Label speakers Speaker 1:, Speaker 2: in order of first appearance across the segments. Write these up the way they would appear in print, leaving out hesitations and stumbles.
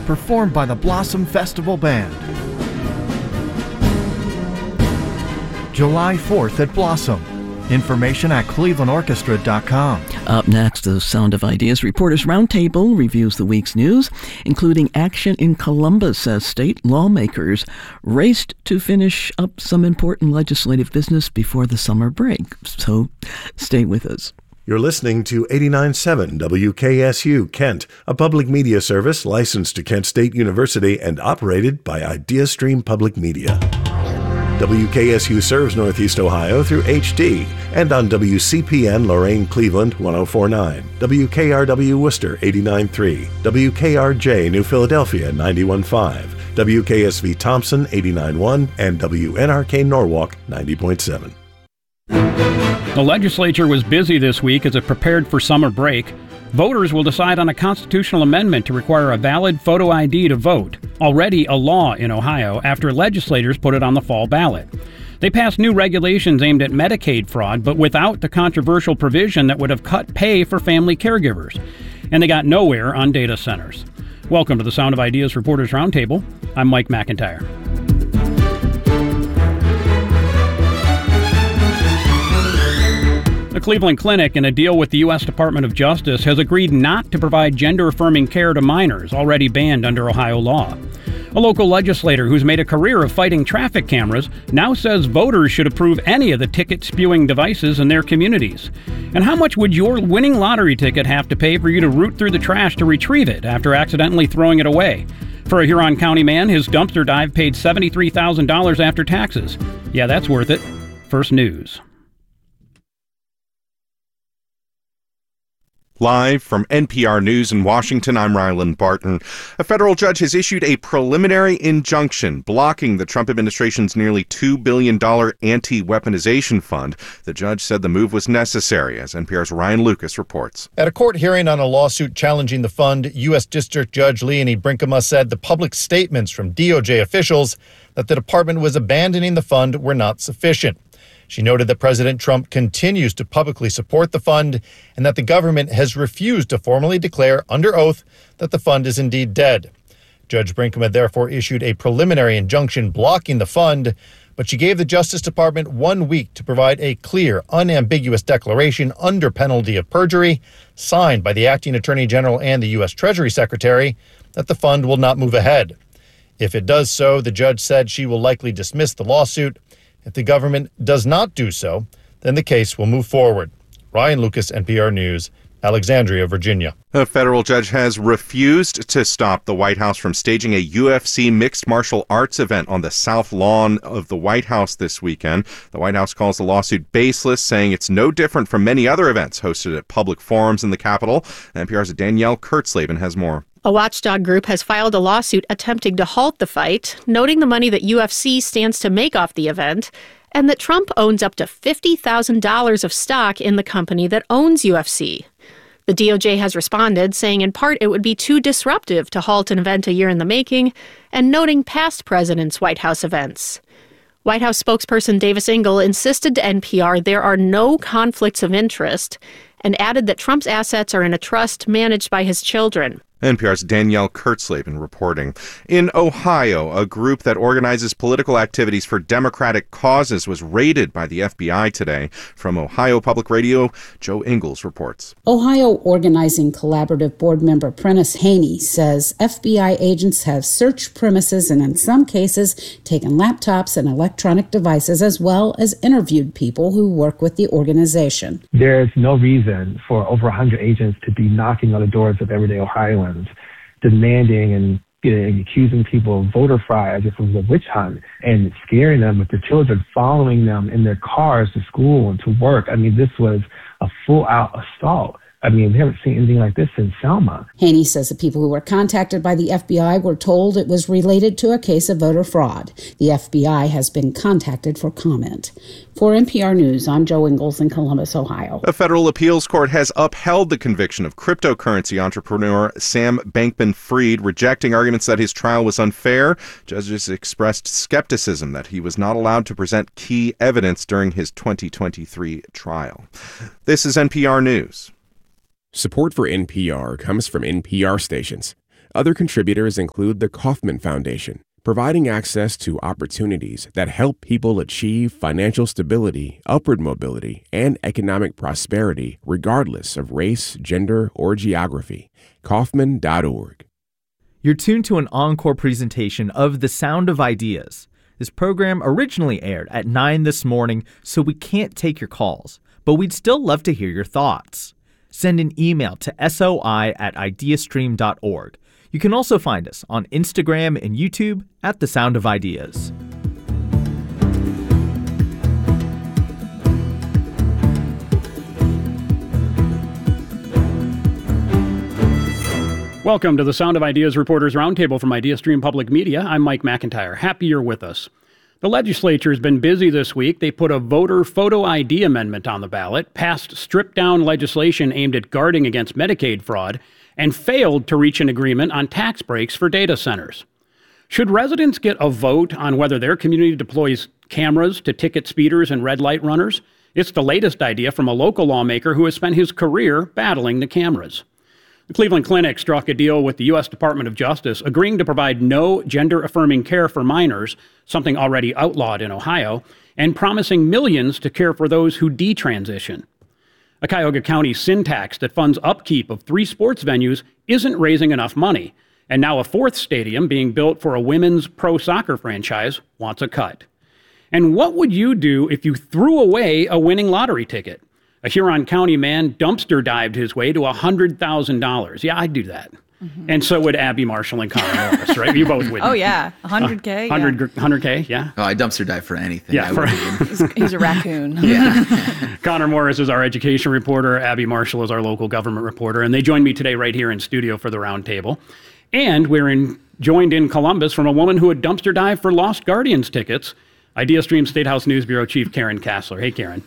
Speaker 1: performed by the Blossom Festival Band. July 4th at Blossom. Information at clevelandorchestra.com.
Speaker 2: Up next, the Sound of Ideas Reporters Roundtable reviews the week's news, including action in Columbus as state lawmakers raced to finish up some important legislative business before the summer break. So stay with us.
Speaker 3: You're listening to 89.7 WKSU Kent, a public media service licensed to Kent State University and operated by IdeaStream Public Media. WKSU serves Northeast Ohio through HD and on WCPN Lorain Cleveland 104.9, WKRW Worcester 89.3, WKRJ New Philadelphia 91.5, WKSV Thompson 89.1, and WNRK Norwalk 90.7.
Speaker 4: The legislature was busy this week as it prepared for summer break. Voters will decide on a constitutional amendment to require a valid photo ID to vote, already a law in Ohio after legislators put it on the fall ballot. They passed new regulations aimed at Medicaid fraud, but without the controversial provision that would have cut pay for family caregivers. And they got nowhere on data centers. Welcome to the Sound of Ideas Reporters Roundtable. I'm Mike McIntyre. The Cleveland Clinic, in a deal with the U.S. Department of Justice, has agreed not to provide gender-affirming care to minors, already banned under Ohio law. A local legislator who's made a career of fighting traffic cameras now says voters should approve any of the ticket-spewing devices in their communities. And how much would your winning lottery ticket have to pay for you to root through the trash to retrieve it after accidentally throwing it away? For a Huron County man, his dumpster dive paid $73,000 after taxes. Yeah, that's worth it. First News.
Speaker 5: Live from NPR News in Washington, I'm Ryland Barton. A federal judge has issued a preliminary injunction blocking the Trump administration's nearly $2 billion anti-weaponization fund. The judge said the move was necessary, as NPR's Ryan Lucas reports.
Speaker 6: At a court hearing on a lawsuit challenging the fund, U.S. District Judge Leonie Brinkema said the public statements from DOJ officials that the department was abandoning the fund were not sufficient. She noted that President Trump continues to publicly support the fund and that the government has refused to formally declare under oath that the fund is indeed dead. Judge Brinkema therefore issued a preliminary injunction blocking the fund, but she gave the Justice Department 1 week to provide a clear, unambiguous declaration under penalty of perjury, signed by the acting Attorney General and the U.S. Treasury Secretary, that the fund will not move ahead. If it does so, the judge said she will likely dismiss the lawsuit. If the government does not do so, then the case will move forward. Ryan Lucas, NPR News, Alexandria, Virginia.
Speaker 5: A federal judge has refused to stop the White House from staging a UFC mixed martial arts event on the south lawn of the White House this weekend. The White House calls the lawsuit baseless, saying it's no different from many other events hosted at public forums in the Capitol. NPR's Danielle Kurtzleben has more.
Speaker 7: A watchdog group has filed a lawsuit attempting to halt the fight, noting the money that UFC stands to make off the event, and that Trump owns up to $50,000 of stock in the company that owns UFC. The DOJ has responded, saying in part it would be too disruptive to halt an event a year in the making, and noting past presidents' White House events. White House spokesperson Davis Ingle insisted to NPR there are no conflicts of interest, and added that Trump's assets are in a trust managed by his children.
Speaker 5: NPR's Danielle Kurtzleben reporting. In Ohio, a group that organizes political activities for Democratic causes was raided by the FBI today. From Ohio Public Radio, Joe Ingles reports.
Speaker 8: Ohio Organizing Collaborative board member Prentice Haney says FBI agents have searched premises and in some cases taken laptops and electronic devices as well as interviewed people who work with the organization.
Speaker 9: There's no reason for over 100 agents to be knocking on the doors of everyday Ohioans, demanding and accusing people of voter fraud as if it was a witch hunt and scaring them with their children, following them in their cars to school and to work. I mean, this was a full-out assault. I mean, we haven't seen anything like this in Selma.
Speaker 8: Haney says the people who were contacted by the FBI were told it was related to a case of voter fraud. The FBI has been contacted for comment. For NPR News, I'm Joe Ingles in Columbus, Ohio.
Speaker 5: A federal appeals court has upheld the conviction of cryptocurrency entrepreneur Sam Bankman-Fried, rejecting arguments that his trial was unfair. Judges expressed skepticism that he was not allowed to present key evidence during his 2023 trial. This is NPR News.
Speaker 10: Support for NPR comes from NPR stations. Other contributors include the Kauffman Foundation, providing access to opportunities that help people achieve financial stability, upward mobility, and economic prosperity regardless of race, gender, or geography. Kauffman.org.
Speaker 11: You're tuned to an encore presentation of The Sound of Ideas. This program originally aired at 9 this morning, so we can't take your calls, but we'd still love to hear your thoughts. Send an email to soi@ideastream.org. You can also find us on Instagram and YouTube at The Sound of Ideas.
Speaker 4: Welcome to the Sound of Ideas Reporters Roundtable from IdeaStream Public Media. I'm Mike McIntyre. Happy you're with us. The legislature has been busy this week. They put a voter photo ID amendment on the ballot, passed stripped-down legislation aimed at guarding against Medicaid fraud, and failed to reach an agreement on tax breaks for data centers. Should residents get a vote on whether their community deploys cameras to ticket speeders and red light runners? It's the latest idea from a local lawmaker who has spent his career battling the cameras. The Cleveland Clinic struck a deal with the U.S. Department of Justice, agreeing to provide no gender-affirming care for minors, something already outlawed in Ohio, and promising millions to care for those who detransition. A Cuyahoga County sin tax that funds upkeep of 3 sports venues isn't raising enough money, and now a 4th stadium being built for a women's pro soccer franchise wants a cut. And what would you do if you threw away a winning lottery ticket? A Huron County man dumpster dived his way to $100,000. Yeah, I'd do that. Mm-hmm. And so would Abby Marshall and Connor Morris, right? You both would.
Speaker 12: Oh, yeah. 100K.
Speaker 13: 100K,
Speaker 12: yeah.
Speaker 13: Oh, I dumpster dive for anything.
Speaker 4: Yeah,
Speaker 12: he's a raccoon.
Speaker 13: Yeah.
Speaker 4: Connor Morris is our education reporter. Abby Marshall is our local government reporter. And they joined me today right here in studio for the roundtable. And we're joined in Columbus from a woman who had dumpster dived for Lost Guardians tickets, IdeaStream State House News Bureau Chief Karen Kassler. Hey, Karen.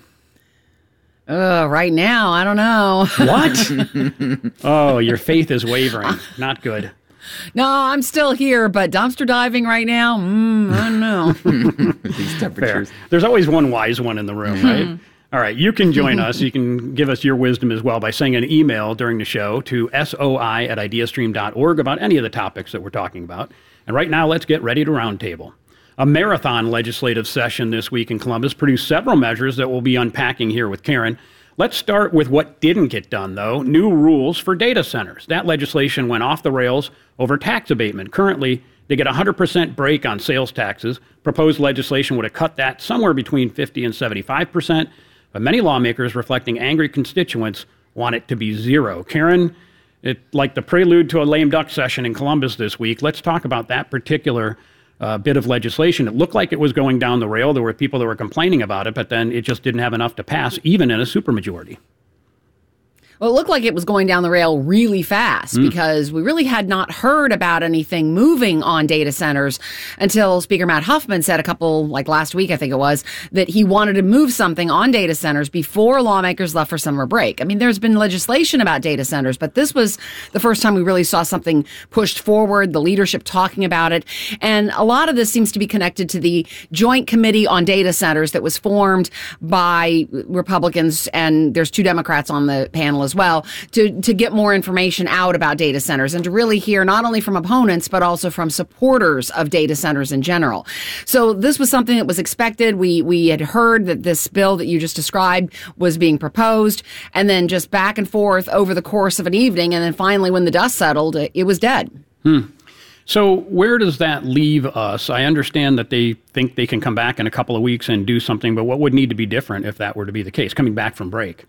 Speaker 12: Right now, I don't know.
Speaker 4: What? Oh, your faith is wavering. Not good.
Speaker 12: No, I'm still here, but dumpster diving right now, I don't know.
Speaker 13: These temperatures.
Speaker 4: Fair. There's always one wise one in the room, right? All right, you can join us. You can give us your wisdom as well by sending an email during the show to soi@ideastream.org about any of the topics that we're talking about. And right now, let's get ready to roundtable. A marathon legislative session this week in Columbus produced several measures that we'll be unpacking here with Karen. Let's start with what didn't get done, though, new rules for data centers. That legislation went off the rails over tax abatement. Currently, they get a 100% break on sales taxes. Proposed legislation would have cut that somewhere between 50 and 75%, but many lawmakers reflecting angry constituents want it to be zero. Karen, like the prelude to a lame duck session in Columbus this week, let's talk about that particular bit of legislation. It looked like it was going down the rail. There were people that were complaining about it, but then it just didn't have enough to pass, even in a supermajority.
Speaker 12: Well, it looked like it was going down the rail really fast because we really had not heard about anything moving on data centers until Speaker Matt Huffman said last week, I think it was, that he wanted to move something on data centers before lawmakers left for summer break. I mean, there's been legislation about data centers, but this was the first time we really saw something pushed forward, the leadership talking about it. And a lot of this seems to be connected to the Joint Committee on Data Centers that was formed by Republicans, and there's 2 Democrats on the panel as well, to get more information out about data centers and to really hear not only from opponents, but also from supporters of data centers in general. So this was something that was expected. We had heard that this bill that you just described was being proposed, and then just back and forth over the course of an evening, and then finally when the dust settled, it was dead.
Speaker 4: So where does that leave us? I understand that they think they can come back in a couple of weeks and do something, but what would need to be different if that were to be the case, coming back from break?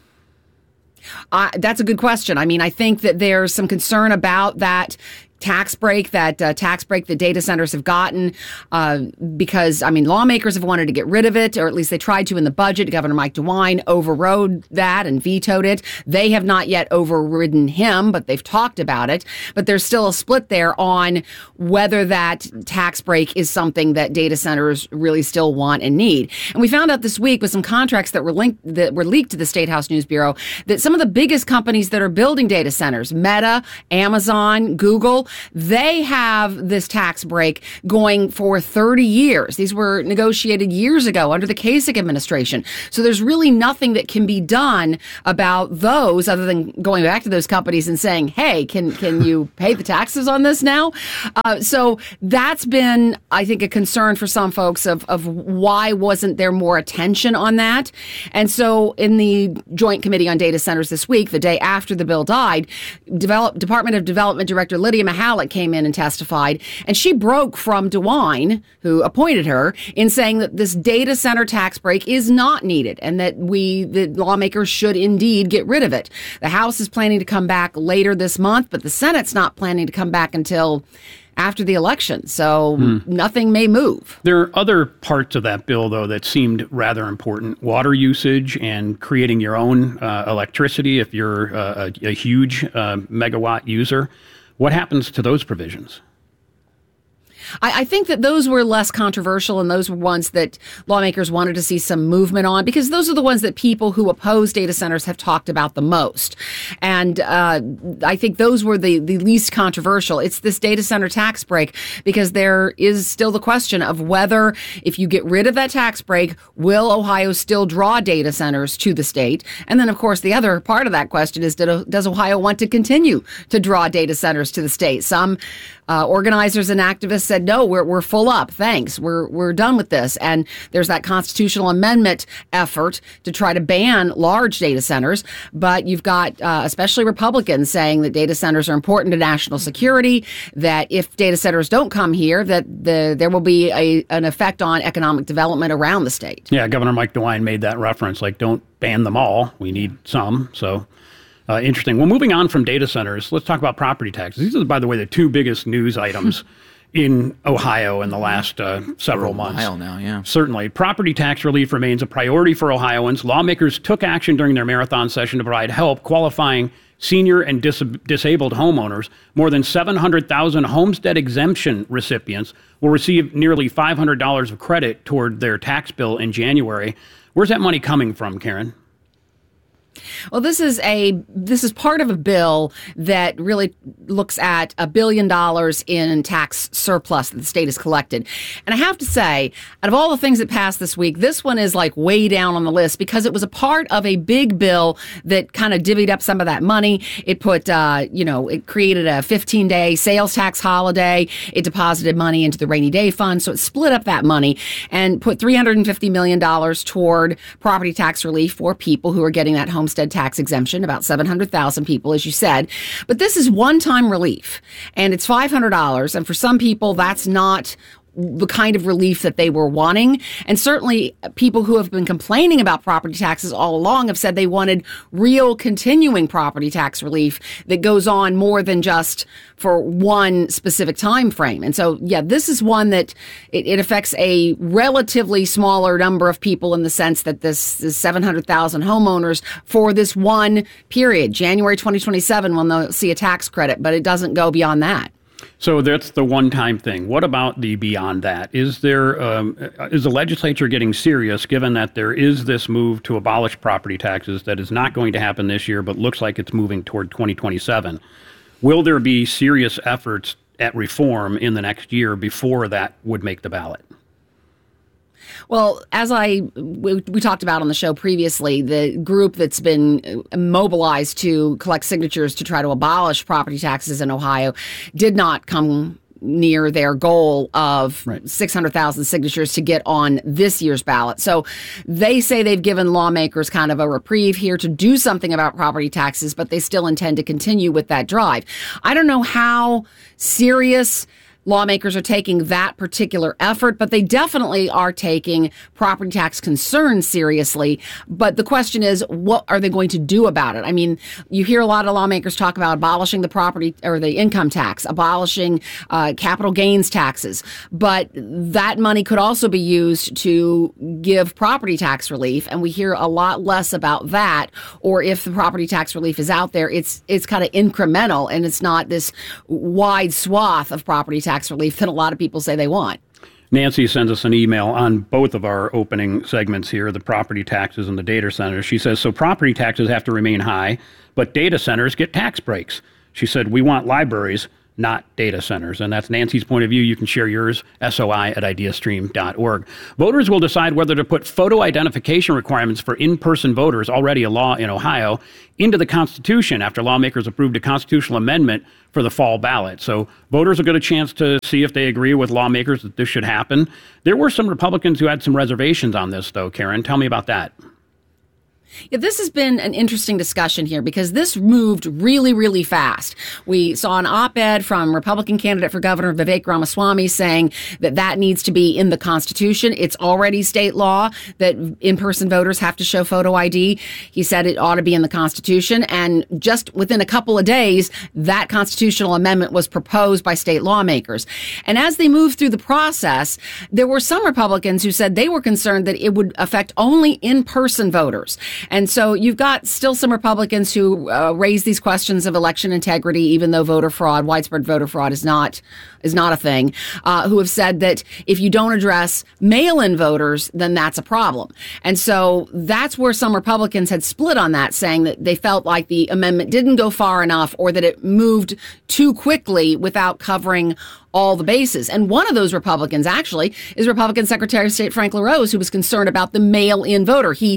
Speaker 12: That's a good question. I mean, I think that there's some concern about that tax break that data centers have gotten because, I mean, lawmakers have wanted to get rid of it, or at least they tried to in the budget. Governor Mike DeWine overrode that and vetoed it. They have not yet overridden him, but they've talked about it. But there's still a split there on whether that tax break is something that data centers really still want and need. And we found out this week with some contracts that were leaked to the State House News Bureau that some of the biggest companies that are building data centers, Meta, Amazon, Google, They have this tax break going for 30 years. These were negotiated years ago under the Kasich administration. So there's really nothing that can be done about those other than going back to those companies and saying, hey, can you pay the taxes on this now? So that's been, I think, a concern for some folks of why wasn't there more attention on that? And so in the Joint Committee on Data Centers this week, the day after the bill died, Department of Development Director Lydia Mihalik came in and testified, and she broke from DeWine, who appointed her, in saying that this data center tax break is not needed and that the lawmakers should indeed get rid of it. The House is planning to come back later this month, but the Senate's not planning to come back until after the election, so nothing may move.
Speaker 4: There are other parts of that bill, though, that seemed rather important. Water usage and creating your own electricity if you're a huge megawatt user. What happens to those provisions?
Speaker 12: I think that those were less controversial, and those were ones that lawmakers wanted to see some movement on, because those are the ones that people who oppose data centers have talked about the most. And I think those were the least controversial. It's this data center tax break, because there is still the question of whether, if you get rid of that tax break, will Ohio still draw data centers to the state? And then, of course, the other part of that question is, does Ohio want to continue to draw data centers to the state? Some organizers and activists said, no, we're full up. Thanks. We're done with this. And there's that constitutional amendment effort to try to ban large data centers. But you've got especially Republicans saying that data centers are important to national security, that if data centers don't come here, that there will be an effect on economic development around the state.
Speaker 4: Yeah, Governor Mike DeWine made that reference, like, don't ban them all. We need some. So interesting. Well, moving on from data centers, let's talk about property taxes. These are, by the way, the two biggest news items in Ohio in the last several months.
Speaker 13: For a while now, yeah.
Speaker 4: Certainly. Property tax relief remains a priority for Ohioans. Lawmakers took action during their marathon session to provide help qualifying senior and disabled homeowners. More than 700,000 homestead exemption recipients will receive nearly $500 of credit toward their tax bill in January. Where's that money coming from, Karen?
Speaker 12: Well, this is part of a bill that really looks at $1 billion in tax surplus that the state has collected. And I have to say, out of all the things that passed this week, this one is like way down on the list because it was a part of a big bill that kind of divvied up some of that money. It put, it created a 15-day sales tax holiday. It deposited money into the rainy day fund. So it split up that money and put $350 million toward property tax relief for people who are getting that homestead tax exemption, about 700,000 people, as you said. But this is one-time relief, and it's $500. And for some people, that's not the kind of relief that they were wanting. And certainly people who have been complaining about property taxes all along have said they wanted real continuing property tax relief that goes on more than just for one specific time frame. And so, yeah, this is one that it affects a relatively smaller number of people in the sense that this 700,000 homeowners for this one period, January 2027, when they'll see a tax credit, but it doesn't go beyond that.
Speaker 4: So that's the one-time thing. What about the beyond that? Is the legislature getting serious, given that there is this move to abolish property taxes that is not going to happen this year, but looks like it's moving toward 2027? Will there be serious efforts at reform in the next year before that would make the ballot?
Speaker 12: Well, as we talked about on the show previously, the group that's been mobilized to collect signatures to try to abolish property taxes in Ohio did not come near their goal of 600,000 signatures to get on this year's ballot. So they say they've given lawmakers kind of a reprieve here to do something about property taxes, but they still intend to continue with that drive. I don't know how serious lawmakers are taking that particular effort, but they definitely are taking property tax concerns seriously. But the question is, what are they going to do about it? I mean, you hear a lot of lawmakers talk about abolishing the property or the income tax, abolishing capital gains taxes. But that money could also be used to give property tax relief. And we hear a lot less about that. Or if the property tax relief is out there, it's kind of incremental and it's not this wide swath of property tax relief that a lot of people say they want.
Speaker 4: Nancy sends us an email on both of our opening segments here, the property taxes and the data centers. She says, so property taxes have to remain high, but data centers get tax breaks. She said, we want libraries, not data centers. And that's Nancy's point of view. You can share yours, soi@ideastream.org. Voters will decide whether to put photo identification requirements for in-person voters, already a law in Ohio, into the Constitution after lawmakers approved a constitutional amendment for the fall ballot. So voters will get a chance to see if they agree with lawmakers that this should happen. There were some Republicans who had some reservations on this, though. Karen, tell me about that.
Speaker 12: Yeah, this has been an interesting discussion here because this moved really, really fast. We saw an op-ed from Republican candidate for governor Vivek Ramaswamy saying that that needs to be in the Constitution. It's already state law that in-person voters have to show photo ID. He said it ought to be in the Constitution. And just within a couple of days, that constitutional amendment was proposed by state lawmakers. And as they moved through the process, there were some Republicans who said they were concerned that it would affect only in-person voters. And so you've got still some Republicans who raise these questions of election integrity, even though voter fraud, widespread voter fraud is not a thing, who have said that if you don't address mail-in voters, then that's a problem. And so that's where some Republicans had split on that, saying that they felt like the amendment didn't go far enough or that it moved too quickly without covering all the bases. And one of those Republicans actually is Republican Secretary of State Frank LaRose, who was concerned about the mail-in voter. He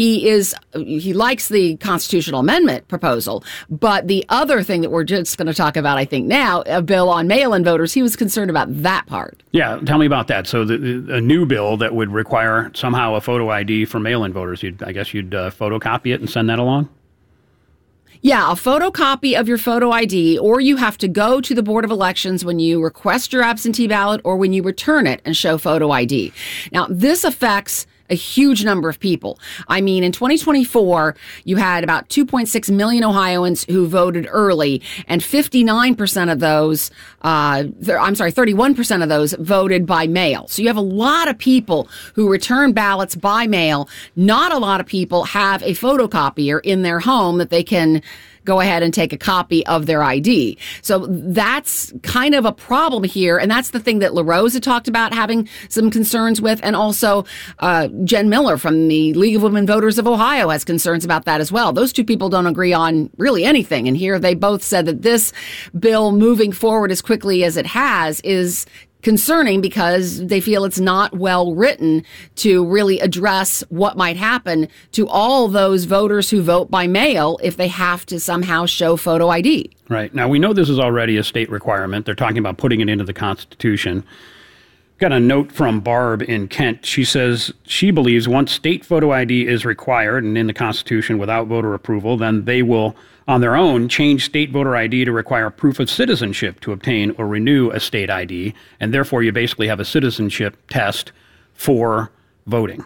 Speaker 12: likes the constitutional amendment proposal, but the other thing that we're just going to talk about, I think now, a bill on mail-in voters, he was concerned about that part.
Speaker 4: Yeah, tell me about that. So a new bill that would require somehow a photo ID for mail-in voters, I guess you'd photocopy it and send that along?
Speaker 12: Yeah, a photocopy of your photo ID, or you have to go to the Board of Elections when you request your absentee ballot or when you return it and show photo ID. Now, this affects a huge number of people. I mean, in 2024, you had about 2.6 million Ohioans who voted early, and 59% of those, 31% of those voted by mail. So you have a lot of people who return ballots by mail. Not a lot of people have a photocopier in their home that they can go ahead and take a copy of their ID. So that's kind of a problem here. And that's the thing that LaRose had talked about having some concerns with. And also Jen Miller from the League of Women Voters of Ohio has concerns about that as well. Those two people don't agree on really anything. And here they both said that this bill moving forward as quickly as it has is concerning because they feel it's not well written to really address what might happen to all those voters who vote by mail if they have to somehow show photo ID.
Speaker 4: Right. Now, we know this is already a state requirement. They're talking about putting it into the Constitution. Got a note from Barb in Kent. She says she believes once state photo ID is required and in the Constitution without voter approval, then they will, on their own, change state voter ID to require proof of citizenship to obtain or renew a state ID. And therefore, you basically have a citizenship test for voting.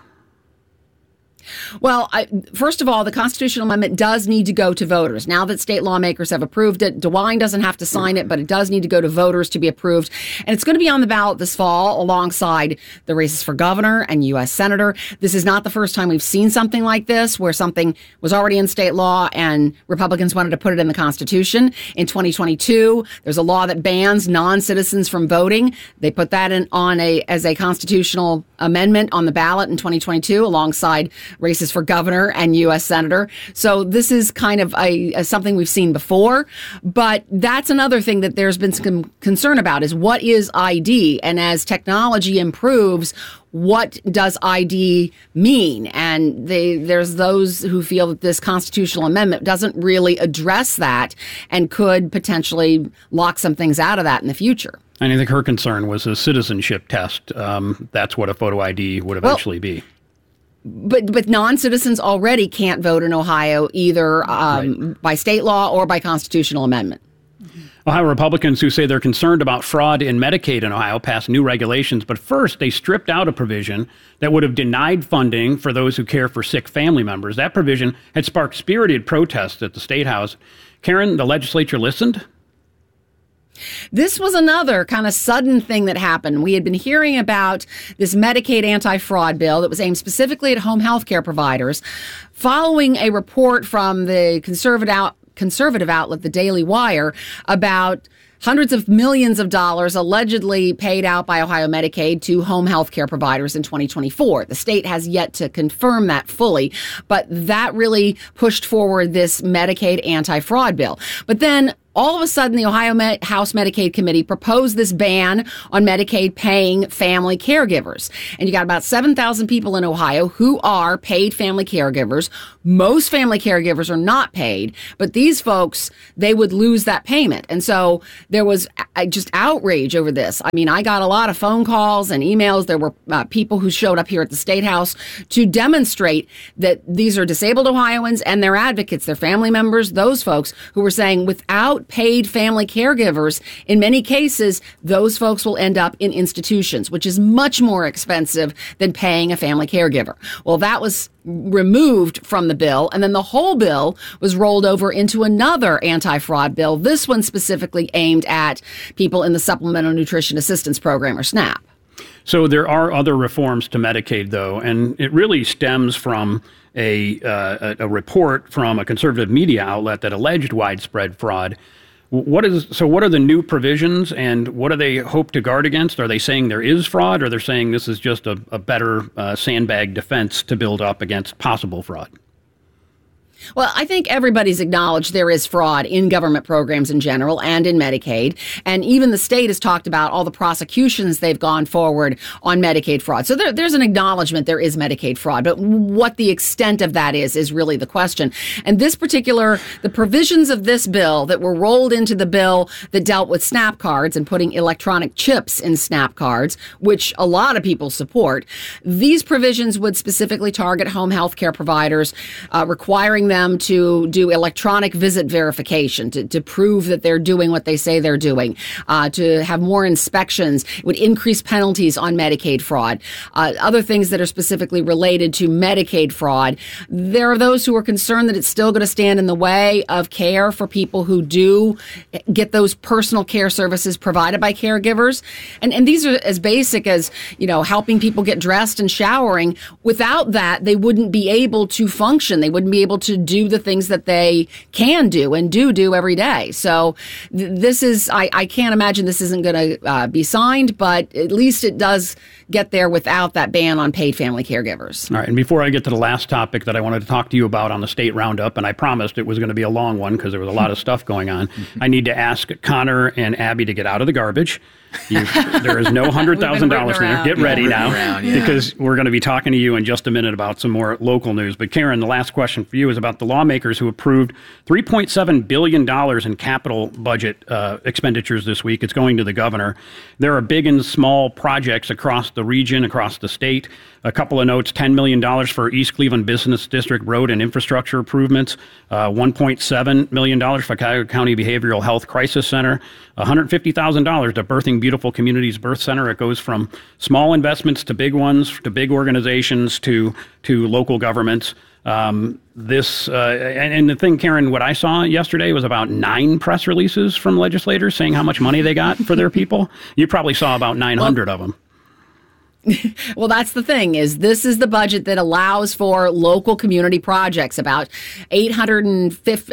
Speaker 12: Well, first of all, the constitutional amendment does need to go to voters. Now that state lawmakers have approved it, DeWine doesn't have to sign it, but it does need to go to voters to be approved. And it's going to be on the ballot this fall alongside the races for governor and U.S. senator. This is not the first time we've seen something like this, where something was already in state law and Republicans wanted to put it in the Constitution. In 2022, there's a law that bans non-citizens from voting. They put that as a constitutional amendment on the ballot in 2022 alongside races for governor and U.S. senator. So this is kind of something we've seen before. But that's another thing that there's been some concern about is what is ID? And as technology improves, what does ID mean? And there's those who feel that this constitutional amendment doesn't really address that and could potentially lock some things out of that in the future.
Speaker 4: And I think her concern was a citizenship test. That's what a photo ID would eventually be.
Speaker 12: But non-citizens already can't vote in Ohio either by state law or by constitutional amendment.
Speaker 4: Ohio Republicans who say they're concerned about fraud in Medicaid in Ohio passed new regulations, but first they stripped out a provision that would have denied funding for those who care for sick family members. That provision had sparked spirited protests at the State House. Karen, the legislature listened?
Speaker 12: This was another kind of sudden thing that happened. We had been hearing about this Medicaid anti-fraud bill that was aimed specifically at home health care providers, following a report from the conservative outlet, the Daily Wire, about hundreds of millions of dollars allegedly paid out by Ohio Medicaid to home health care providers in 2024. The state has yet to confirm that fully, but that really pushed forward this Medicaid anti-fraud bill. But then all of a sudden the Ohio House Medicaid Committee proposed this ban on Medicaid paying family caregivers. And you got about 7,000 people in Ohio who are paid family caregivers. Most family caregivers are not paid, but these folks, they would lose that payment. And so there was just outrage over this. I mean, I got a lot of phone calls and emails. There were people who showed up here at the State House to demonstrate that these are disabled Ohioans and their advocates, their family members, those folks who were saying without paid family caregivers, in many cases, those folks will end up in institutions, which is much more expensive than paying a family caregiver. Well, that was removed from the bill, and then the whole bill was rolled over into another anti-fraud bill, this one specifically aimed at people in the Supplemental Nutrition Assistance Program, or SNAP.
Speaker 4: So there are other reforms to Medicaid, though, and it really stems from a report from a conservative media outlet that alleged widespread fraud. What are the new provisions, and what do they hope to guard against? Are they saying there is fraud, or they're saying this is just a better sandbag defense to build up against possible fraud?
Speaker 12: Well, I think everybody's acknowledged there is fraud in government programs in general and in Medicaid. And even the state has talked about all the prosecutions they've gone forward on Medicaid fraud. So there's an acknowledgement there is Medicaid fraud. But what the extent of that is really the question. And the provisions of this bill that were rolled into the bill that dealt with SNAP cards and putting electronic chips in SNAP cards, which a lot of people support, these provisions would specifically target home health care providers, requiring them to do electronic visit verification to prove that they're doing what they say they're doing, to have more inspections. It would increase penalties on Medicaid fraud. Other things that are specifically related to Medicaid fraud. There are those who are concerned that it's still going to stand in the way of care for people who do get those personal care services provided by caregivers. And these are as basic as, helping people get dressed and showering. Without that, they wouldn't be able to function. They wouldn't be able to do the things that they can do and do every day. So this is, I can't imagine this isn't going to be signed, but at least it does get there without that ban on paid family caregivers.
Speaker 4: All right. And before I get to the last topic that I wanted to talk to you about on the state roundup, and I promised it was going to be a long one because there was a lot of stuff going on, I need to ask Connor and Abby to get out of the garbage. There is no $100,000 there. Get ready now, because we're going to be talking to you in just a minute about some more local news. But Karen, the last question for you is about the lawmakers who approved $3.7 billion in capital budget expenditures this week. It's going to the governor. There are big and small projects across the region, across the state. A couple of notes: $10 million for East Cleveland Business District road and infrastructure improvements, $1.7 million for Cuyahoga County Behavioral Health Crisis Center, $150,000 to Birthing Beautiful Communities Birth Center. It goes from small investments to big ones, to big organizations, to local governments. And the thing, Karen, what I saw yesterday was about 9 press releases from legislators saying how much money they got for their people. You probably saw about 900 of them.
Speaker 12: Well, that's the thing, is this is the budget that allows for local community projects. About 850,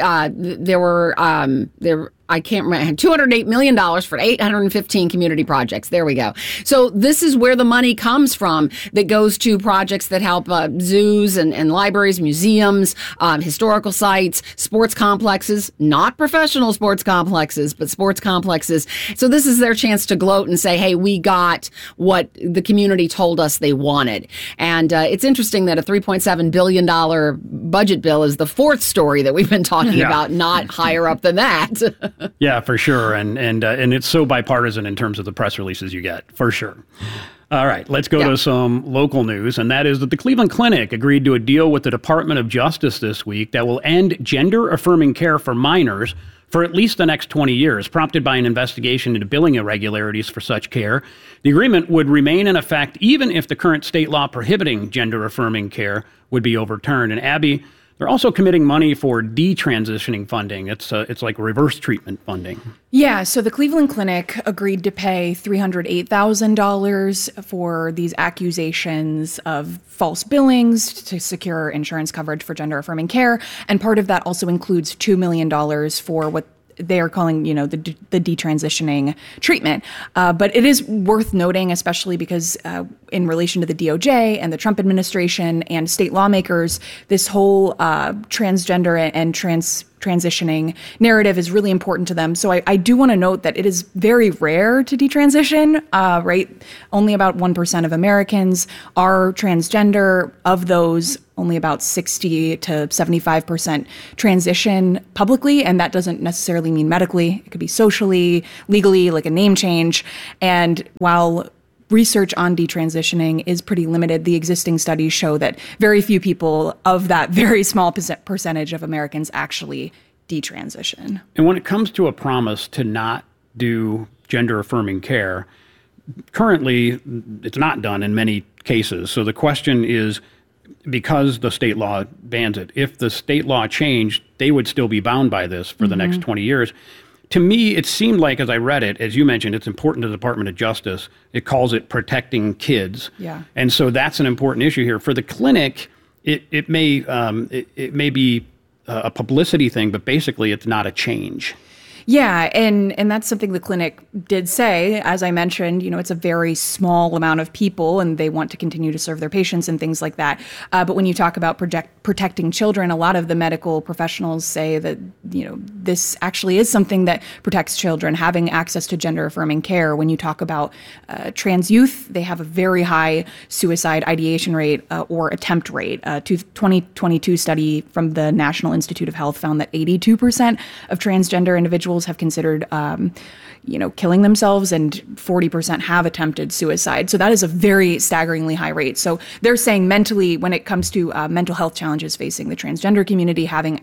Speaker 12: I can't remember, $208 million for 815 community projects. There we go. So this is where the money comes from that goes to projects that help zoos and libraries, museums, historical sites, sports complexes, not professional sports complexes, but sports complexes. So this is their chance to gloat and say, hey, we got what the community told us they wanted. And it's interesting that a $3.7 billion budget bill is the fourth story that we've been talking about, not higher up than that.
Speaker 4: Yeah, for sure. And it's so bipartisan in terms of the press releases you get, for sure. All right, let's go to some local news, and that is that the Cleveland Clinic agreed to a deal with the Department of Justice this week that will end gender-affirming care for minors for at least the next 20 years, prompted by an investigation into billing irregularities for such care. The agreement would remain in effect even if the current state law prohibiting gender-affirming care would be overturned. And Abby, they're also committing money for detransitioning funding. It's like reverse treatment funding.
Speaker 14: Yeah, so the Cleveland Clinic agreed to pay $308,000 for these accusations of false billings to secure insurance coverage for gender-affirming care. And part of that also includes $2 million for what they are calling, the detransitioning treatment. But it is worth noting, especially because in relation to the DOJ and the Trump administration and state lawmakers, this whole transgender and transitioning narrative is really important to them. So I do want to note that it is very rare to detransition, right? Only about 1% of Americans are transgender. Of those, only about 60 to 75% transition publicly, and that doesn't necessarily mean medically. It could be socially, legally, like a name change. And while research on detransitioning is pretty limited, the existing studies show that very few people of that very small percentage of Americans actually detransition.
Speaker 4: And when it comes to a promise to not do gender-affirming care, currently it's not done in many cases. So the question is, because the state law bans it, if the state law changed, they would still be bound by this for the next 20 years. To me, it seemed like, as I read it, as you mentioned, it's important to the Department of Justice. It calls it protecting kids.
Speaker 14: Yeah.
Speaker 4: And so that's an important issue here. For the clinic, it may be a publicity thing, but basically it's not a change.
Speaker 14: Yeah, and that's something the clinic did say. As I mentioned, it's a very small amount of people, and they want to continue to serve their patients and things like that. But when you talk about protecting children, a lot of the medical professionals say that, this actually is something that protects children, having access to gender-affirming care. When you talk about trans youth, they have a very high suicide ideation rate or attempt rate. A 2022 study from the National Institute of Health found that 82% of transgender individuals have considered, killing themselves, and 40% have attempted suicide. So that is a very staggeringly high rate. So they're saying mentally, when it comes to mental health challenges facing the transgender community, having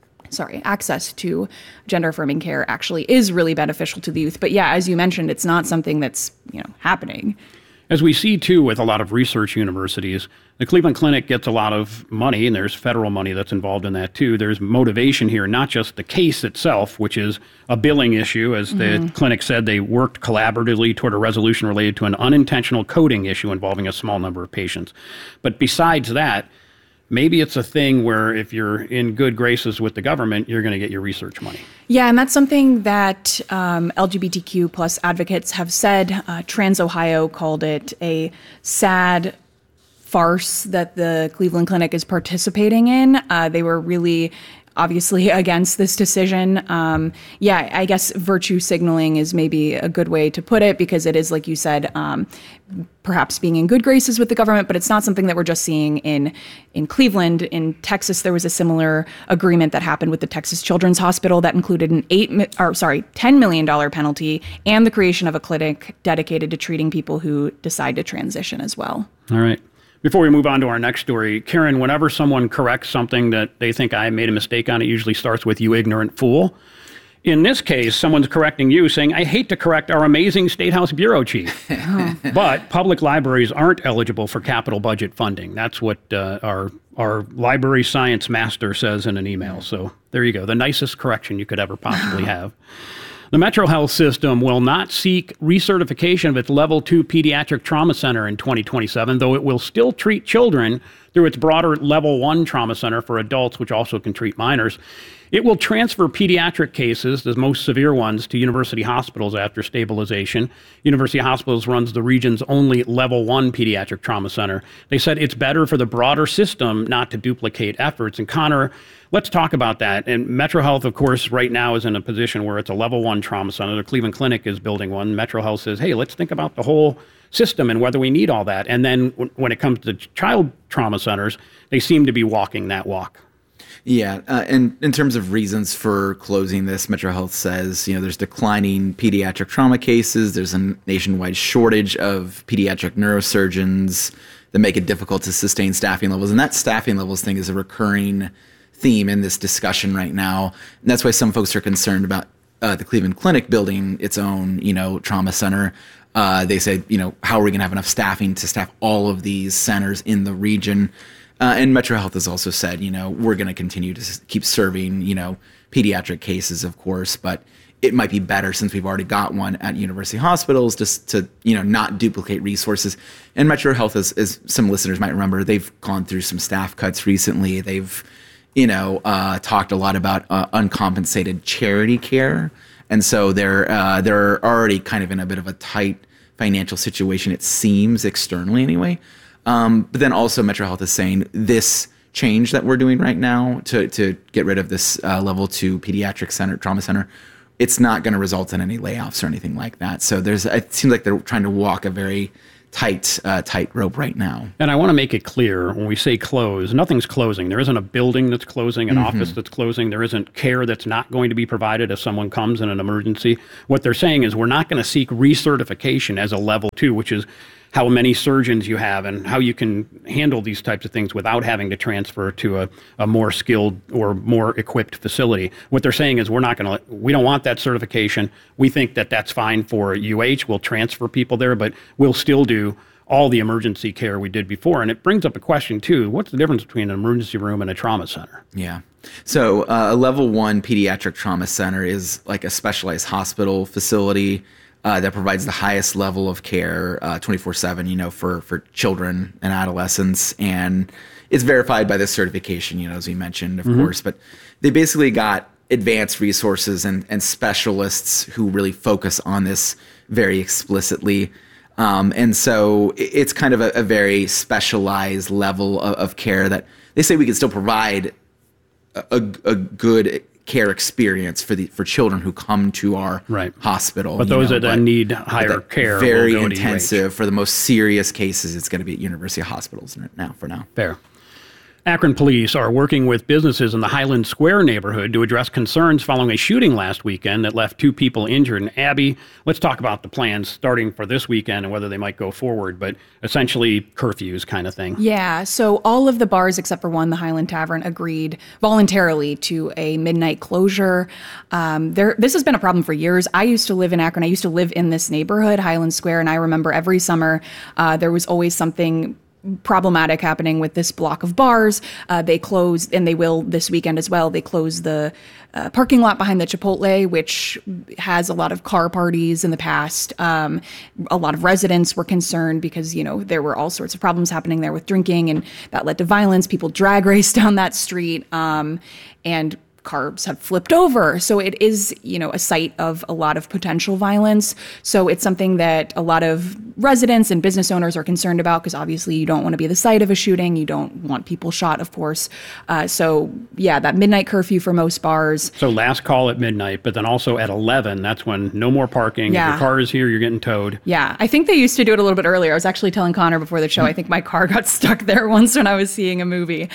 Speaker 14: access to gender-affirming care actually is really beneficial to the youth. But yeah, as you mentioned, it's not something that's happening.
Speaker 4: As we see, too, with a lot of research universities, the Cleveland Clinic gets a lot of money, and there's federal money that's involved in that, too. There's motivation here, not just the case itself, which is a billing issue. As the clinic said, they worked collaboratively toward a resolution related to an unintentional coding issue involving a small number of patients. But besides that, maybe it's a thing where if you're in good graces with the government, you're going to get your research money.
Speaker 14: Yeah, and that's something that LGBTQ plus advocates have said. Trans Ohio called it a sad farce that the Cleveland Clinic is participating in. They were really obviously against this decision. I guess virtue signaling is maybe a good way to put it, because it is, like you said, perhaps being in good graces with the government, but it's not something that we're just seeing in Cleveland. In Texas, there was a similar agreement that happened with the Texas Children's Hospital that included an $10 million penalty and the creation of a clinic dedicated to treating people who decide to transition as well.
Speaker 4: All right. Before we move on to our next story, Karen, whenever someone corrects something that they think I made a mistake on, it usually starts with "you ignorant fool." In this case, someone's correcting you, saying, "I hate to correct our amazing State House bureau chief, but public libraries aren't eligible for capital budget funding." That's what our library science master says in an email. So there you go. The nicest correction you could ever possibly have. The Metro Health System will not seek recertification of its Level 2 Pediatric Trauma Center in 2027, though it will still treat children through its broader Level 1 Trauma Center for adults, which also can treat minors. It will transfer pediatric cases, the most severe ones, to university hospitals after stabilization. University Hospitals runs the region's only Level 1 Pediatric Trauma Center. They said it's better for the broader system not to duplicate efforts. And Connor, let's talk about that. And Metro Health, of course, right now is in a position where it's a Level 1 trauma center. The Cleveland Clinic is building one. Metro Health says, hey, let's think about the whole system and whether we need all that. And then when it comes to child trauma centers, they seem to be walking that walk.
Speaker 13: Yeah, and in terms of reasons for closing this, Metro Health says, there's declining pediatric trauma cases. There's a nationwide shortage of pediatric neurosurgeons that make it difficult to sustain staffing levels. And that staffing levels thing is a recurring theme in this discussion right now. And that's why some folks are concerned about the Cleveland Clinic building its own, trauma center. They say, how are we going to have enough staffing to staff all of these centers in the region? And Metro Health has also said, we're going to continue to keep serving, pediatric cases, of course, but it might be better since we've already got one at university hospitals just to, not duplicate resources. And Metro Health, as some listeners might remember, they've gone through some staff cuts recently. They've, talked a lot about uncompensated charity care. And so they're already kind of in a bit of a tight financial situation, it seems, externally anyway. But then also Metro Health is saying this change that we're doing right now to get rid of this level 2 pediatric trauma center, it's not going to result in any layoffs or anything like that. So it seems like they're trying to walk a very tight rope right now.
Speaker 4: And I want to make it clear, when we say close, nothing's closing. There isn't a building that's closing, an office that's closing. There isn't care that's not going to be provided if someone comes in an emergency. What they're saying is we're not going to seek recertification as a level 2, which is how many surgeons you have and how you can handle these types of things without having to transfer to a more skilled or more equipped facility. What they're saying is we don't want that certification. We think that that's fine for UH. We'll transfer people there, but we'll still do all the emergency care we did before. And it brings up a question, too. What's the difference between an emergency room and a trauma center?
Speaker 13: Yeah. So a level 1 pediatric trauma center is like a specialized hospital facility that provides the highest level of care 24/7, for children and adolescents. And it's verified by this certification, as we mentioned, of course. But they basically got advanced resources and specialists who really focus on this very explicitly. And so it's kind of a very specialized level of care that they say we can still provide a good care experience for children who come to our hospital.
Speaker 4: But those that need higher care
Speaker 13: very
Speaker 4: will go
Speaker 13: intensive.
Speaker 4: to UH.
Speaker 13: For the most serious cases, it's going to be at University Hospitals for now.
Speaker 4: Fair. Akron police are working with businesses in the Highland Square neighborhood to address concerns following a shooting last weekend that left 2 people injured. And Abby, let's talk about the plans starting for this weekend and whether they might go forward, but essentially curfews kind of thing.
Speaker 14: Yeah, so all of the bars except for one, the Highland Tavern, agreed voluntarily to a midnight closure. This has been a problem for years. I used to live in Akron. I used to live in this neighborhood, Highland Square, and I remember every summer there was always something problematic happening with this block of bars. They closed, and they will this weekend as well. They closed the parking lot behind the Chipotle, which has a lot of car parties in the past. A lot of residents were concerned because, there were all sorts of problems happening there with drinking, and that led to violence. People drag raced down that street, and cars have flipped over. So it is, a site of a lot of potential violence. So it's something that a lot of residents and business owners are concerned about because obviously you don't want to be the site of a shooting. You don't want people shot, of course. That midnight curfew for most bars.
Speaker 4: So last call at midnight, but then also at 11, that's when no more parking.
Speaker 14: Yeah.
Speaker 4: If your car is here, you're getting towed.
Speaker 14: Yeah, I think they used to do it a little bit earlier. I was actually telling Connor before the show, I think my car got stuck there once when I was seeing a movie.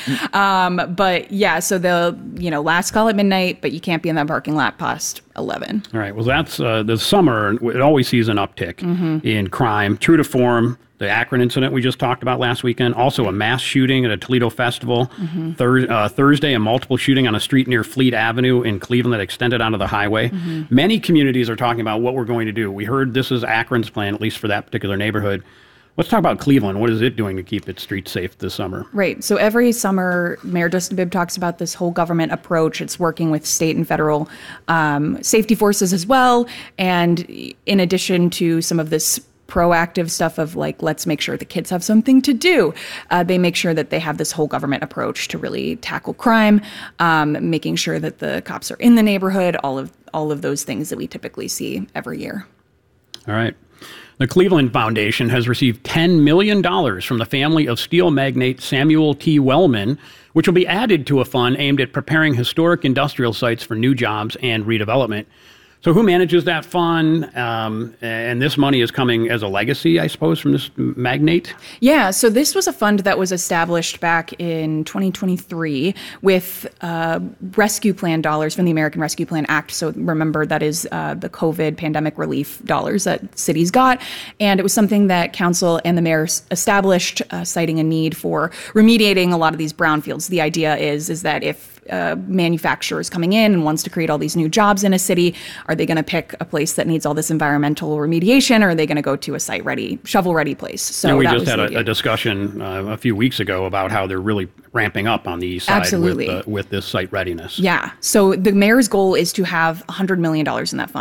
Speaker 14: So the, last call at midnight, but you can't be in that parking lot past 11.
Speaker 4: All right. Well, that's the summer. It always sees an uptick in crime. True to form, the Akron incident we just talked about last weekend, also a mass shooting at a Toledo festival. Thursday, a multiple shooting on a street near Fleet Avenue in Cleveland that extended onto the highway. Many communities are talking about what we're going to do. We heard this is Akron's plan, at least for that particular neighborhood. Let's talk about Cleveland. What is it doing to keep its streets safe this summer?
Speaker 14: Right. So every summer, Mayor Justin Bibb talks about this whole government approach. It's working with state and federal safety forces as well. And in addition to some of this proactive stuff of let's make sure the kids have something to do, they make sure that they have this whole government approach to really tackle crime, making sure that the cops are in the neighborhood, all of those things that we typically see every year.
Speaker 4: All right. The Cleveland Foundation has received $10 million from the family of steel magnate Samuel T. Wellman, which will be added to a fund aimed at preparing historic industrial sites for new jobs and redevelopment. So who manages that fund? And this money is coming as a legacy, I suppose, from this magnate?
Speaker 14: Yeah, so this was a fund that was established back in 2023 with rescue plan dollars from the American Rescue Plan Act. So remember, that is the COVID pandemic relief dollars that cities got. And it was something that council and the mayor established, citing a need for remediating a lot of these brownfields. The idea is that if manufacturer is coming in and wants to create all these new jobs in a city, are they going to pick a place that needs all this environmental remediation, or are they going to go to a site-ready, shovel-ready place? So
Speaker 4: and we just had a discussion a few weeks ago about how they're really ramping up on the east side with this site readiness.
Speaker 14: Yeah. So the mayor's goal is to have $100 million in that fund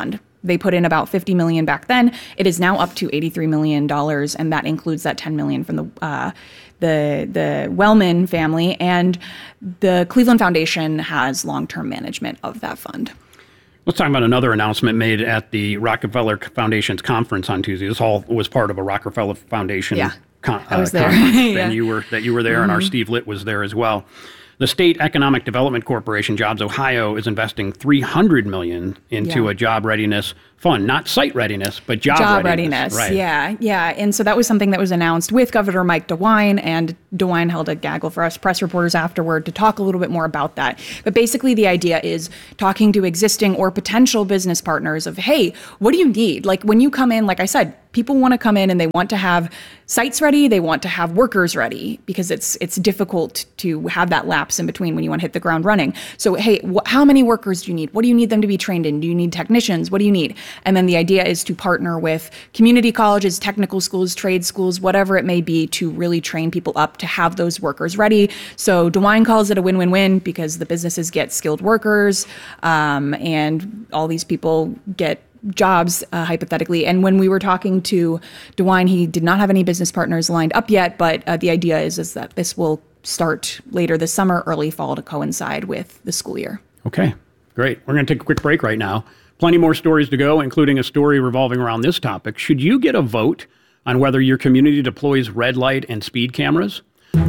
Speaker 14: They put in about $50 million back then. It is now up to $83 million, and that includes that $10 million from the Wellman family. And the Cleveland Foundation has long-term management of that fund.
Speaker 4: Let's talk about another announcement made at the Rockefeller Foundation's conference on Tuesday. This all was part of a Rockefeller Foundation
Speaker 14: I was there.
Speaker 4: conference. And you were there, and our Steve Litt was there as well. The State Economic Development Corporation, Jobs Ohio, is investing $300 million into a job readiness fund, not site readiness, but job readiness. Right.
Speaker 14: Yeah. And so that was something that was announced with Governor Mike DeWine, and DeWine held a gaggle for us press reporters afterward to talk a little bit more about that. But basically the idea is talking to existing or potential business partners of, hey, what do you need? Like when you come in, like I said, people want to come in and they want to have sites ready, they want to have workers ready, because it's difficult to have that lapse in between when you want to hit the ground running. So, hey, how many workers do you need? What do you need them to be trained in? Do you need technicians? What do you need? And then the idea is to partner with community colleges, technical schools, trade schools, whatever it may be, to really train people up to have those workers ready. So DeWine calls it a win-win-win, because the businesses get skilled workers, and all these people get jobs, hypothetically. And when we were talking to DeWine, he did not have any business partners lined up yet, but the idea is that this will start later this summer, early fall, to coincide with the school year.
Speaker 4: Okay, great. We're going to take a quick break right now. Plenty more stories to go, including a story revolving around this topic. Should you get a vote on whether your community deploys red light and speed cameras?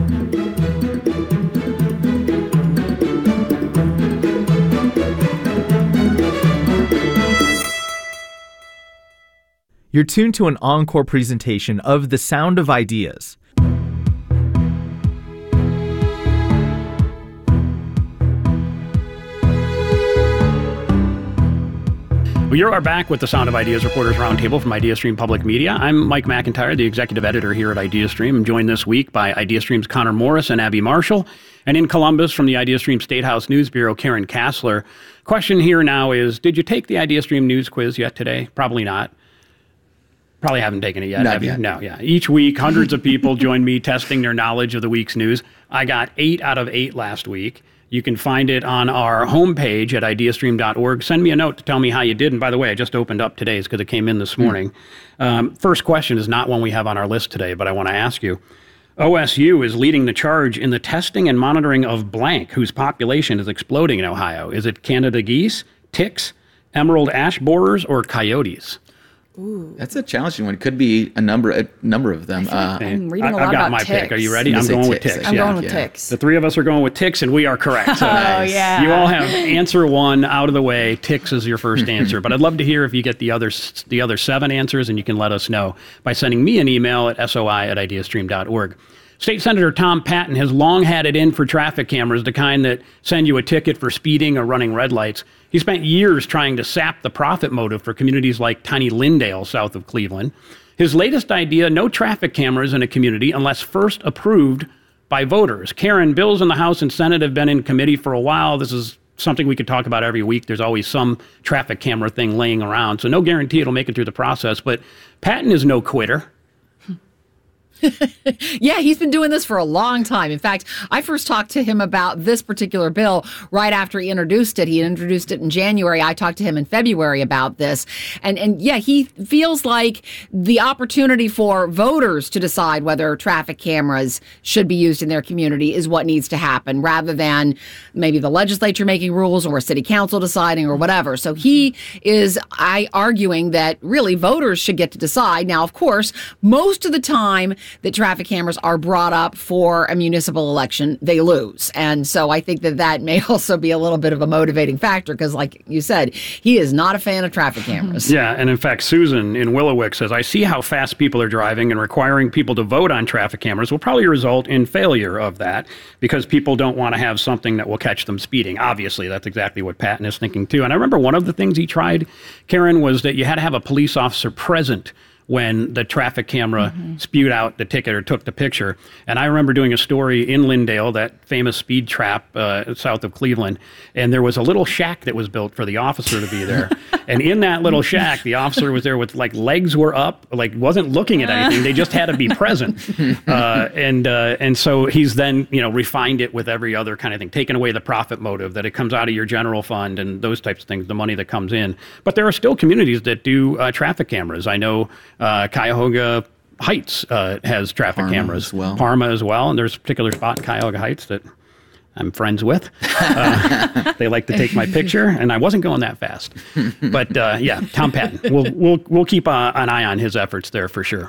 Speaker 11: You're tuned to an encore presentation of The Sound of Ideas.
Speaker 4: Well, you are back with the Sound of Ideas Reporters Roundtable from IdeaStream Public Media. I'm Mike McIntyre, the executive editor here at IdeaStream. I'm joined this week by IdeaStream's Connor Morris and Abby Marshall. And in Columbus, from the IdeaStream State House News Bureau, Karen Kassler. Question here now is, did you take the IdeaStream News Quiz yet today? Probably not. Probably haven't taken it yet, have you? No, yeah. Each week, hundreds of people join me testing their knowledge of the week's news. I got 8 out of 8 last week. You can find it on our homepage at ideastream.org. Send me a note to tell me how you did. And by the way, I just opened up today's because it came in this morning. First question is not one we have on our list today, but I want to ask you. OSU is leading the charge in the testing and monitoring of blank, whose population is exploding in Ohio. Is it Canada geese, ticks, emerald ash borers, or coyotes?
Speaker 13: Ooh. That's a challenging one. It could be a number of them.
Speaker 14: I'm reading a lot about
Speaker 4: my
Speaker 14: ticks.
Speaker 4: pick. Are you ready? I'm going with ticks.
Speaker 14: I'm going with ticks.
Speaker 4: The three of us are going with ticks, and we are correct. So
Speaker 14: yeah.
Speaker 4: You all have answer 1 out of the way. Ticks is your first answer. But I'd love to hear if you get the other 7 answers, and you can let us know by sending me an email at soi@ideastream.org. State Senator Tom Patton has long had it in for traffic cameras, the kind that send you a ticket for speeding or running red lights. He spent years trying to sap the profit motive for communities like tiny Lindale, south of Cleveland. His latest idea, no traffic cameras in a community unless first approved by voters. Karen, bills in the House and Senate have been in committee for a while. This is something we could talk about every week. There's always some traffic camera thing laying around, so no guarantee it'll make it through the process. But Patton is no quitter.
Speaker 12: Yeah, he's been doing this for a long time. In fact, I first talked to him about this particular bill right after he introduced it. He introduced it in January. I talked to him in February about this. And yeah, he feels like the opportunity for voters to decide whether traffic cameras should be used in their community is what needs to happen, rather than maybe the legislature making rules or a city council deciding or whatever. So he is arguing that really voters should get to decide. Now, of course, most of the time that traffic cameras are brought up for a municipal election, they lose. And so I think that may also be a little bit of a motivating factor, because like you said, he is not a fan of traffic cameras.
Speaker 4: Yeah, and in fact, Susan in Willowick says, I see how fast people are driving, and requiring people to vote on traffic cameras will probably result in failure of that, because people don't want to have something that will catch them speeding. Obviously, that's exactly what Patton is thinking too. And I remember one of the things he tried, Karen, was that you had to have a police officer present when the traffic camera spewed out the ticket or took the picture. And I remember doing a story in Lindale, that famous speed trap south of Cleveland, and there was a little shack that was built for the officer to be there. And in that little shack, the officer was there with like legs were up, like wasn't looking at anything. They just had to be present. And so he's then, refined it with every other kind of thing, taken away the profit motive, that it comes out of your general fund and those types of things, the money that comes in. But there are still communities that do traffic cameras. I know Cuyahoga Heights has traffic cameras. Parma as well. And there's a particular spot in Cuyahoga Heights that I'm friends with. They like to take my picture, and I wasn't going that fast. But Tom Patton. We'll keep an eye on his efforts there for sure.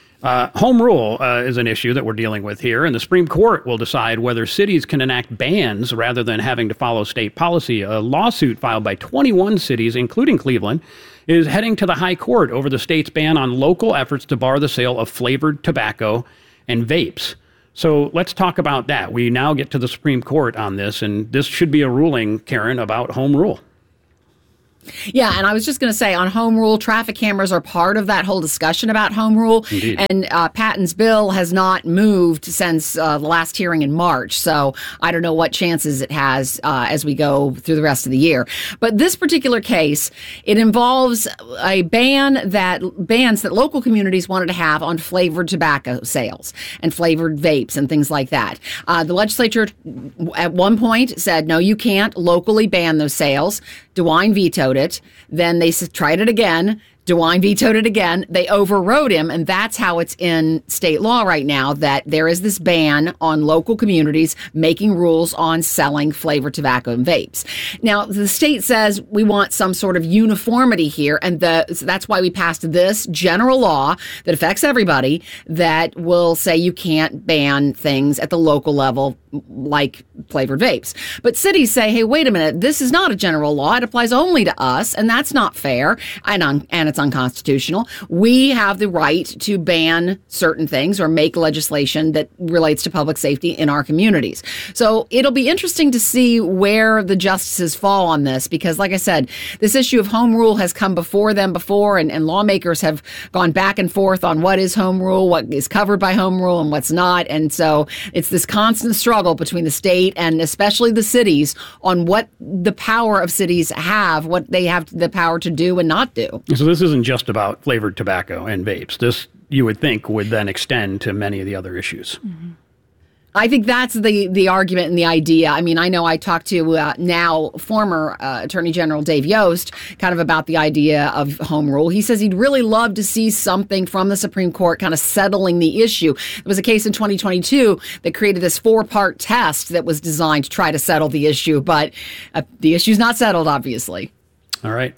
Speaker 4: Home rule is an issue that we're dealing with here, and the Supreme Court will decide whether cities can enact bans rather than having to follow state policy. A lawsuit filed by 21 cities, including Cleveland, is heading to the High Court over the state's ban on local efforts to bar the sale of flavored tobacco and vapes. So let's talk about that. We now get to the Supreme Court on this, and this should be a ruling, Karen, about home rule.
Speaker 12: Yeah, and I was just going to say, on home rule, traffic cameras are part of that whole discussion about home rule.
Speaker 4: Indeed.
Speaker 12: And Patton's bill has not moved since the last hearing in March. So I don't know what chances it has as we go through the rest of the year. But this particular case, it involves a bans that local communities wanted to have on flavored tobacco sales and flavored vapes and things like that. The legislature at one point said, no, you can't locally ban those sales. DeWine vetoed it. Then they tried it again. DeWine vetoed it again. They overrode him, and that's how it's in state law right now, that there is this ban on local communities making rules on selling flavored tobacco and vapes. Now, the state says we want some sort of uniformity here, and that's why we passed this general law that affects everybody that will say you can't ban things at the local level like flavored vapes. But cities say, hey, wait a minute, this is not a general law. It applies only to us, and that's not fair, and it's unconstitutional. We have the right to ban certain things or make legislation that relates to public safety in our communities. So it'll be interesting to see where the justices fall on this, because like I said, this issue of home rule has come before them before, and lawmakers have gone back and forth on what is home rule, what is covered by home rule, and what's not. And so it's this constant struggle between the state and especially the cities on what the power of cities have, what they have the power to do and not do.
Speaker 4: So this isn't just about flavored tobacco and vapes. This, you would think, would then extend to many of the other issues.
Speaker 12: Mm-hmm. I think that's the argument and the idea. I mean, I know I talked to now former Attorney General Dave Yost kind of about the idea of home rule. He says he'd really love to see something from the Supreme Court kind of settling the issue. There was a case in 2022 that created this 4-part test that was designed to try to settle the issue, but the issue's not settled, obviously.
Speaker 4: All right.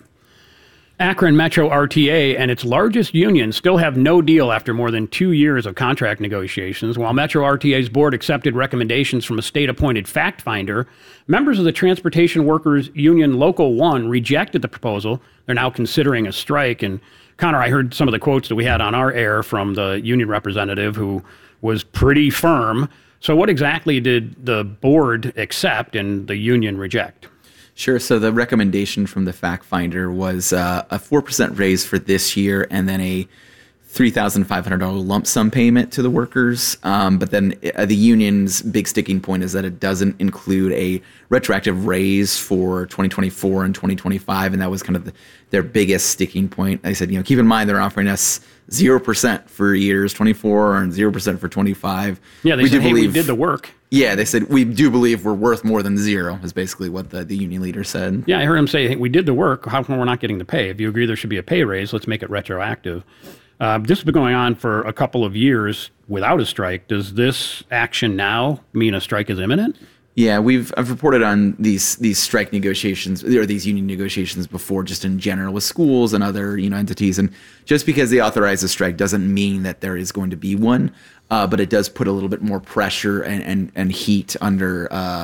Speaker 4: Akron Metro RTA and its largest union still have no deal after more than 2 years of contract negotiations. While Metro RTA's board accepted recommendations from a state-appointed fact finder, members of the Transportation Workers Union Local 1 rejected the proposal. They're now considering a strike. And Connor, I heard some of the quotes that we had on our air from the union representative who was pretty firm. So what exactly did the board accept and the union reject?
Speaker 13: Sure. So the recommendation from the fact finder was a 4% raise for this year and then a $3,500 lump sum payment to the workers. But then the union's big sticking point is that it doesn't include a retroactive raise for 2024 and 2025. And that was kind of their biggest sticking point. They said, keep in mind they're offering us 0% for years 24 and 0% for 25.
Speaker 4: Yeah, they said, hey, we did the work.
Speaker 13: Yeah, they said, we do believe we're worth more than zero, is basically what the union leader said.
Speaker 4: Yeah, I heard him say, hey, we did the work. How come we're not getting the pay? If you agree there should be a pay raise, let's make it retroactive. This has been going on for a couple of years without a strike. Does this action now mean a strike is imminent?
Speaker 13: Yeah, I've reported on these strike negotiations or these union negotiations before, just in general with schools and other entities. And just because they authorize a strike doesn't mean that there is going to be one, but it does put a little bit more pressure and heat under